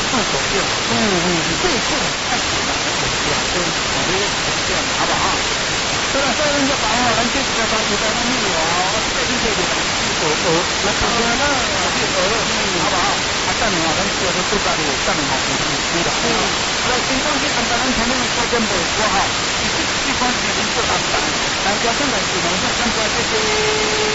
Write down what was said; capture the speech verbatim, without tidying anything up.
四左右，嗯嗯，最后看起来有两根，我们这样好不好？对了，所以就把我们这几个东西在那里哦，这里这里鹅鹅，那这个呢是鹅，好不好？啊，等下咱这个不知道等下我们知道。嗯，那新东西等到咱前面说跟不说哈，这这关系能做到的，大家真的是能够看出来这些。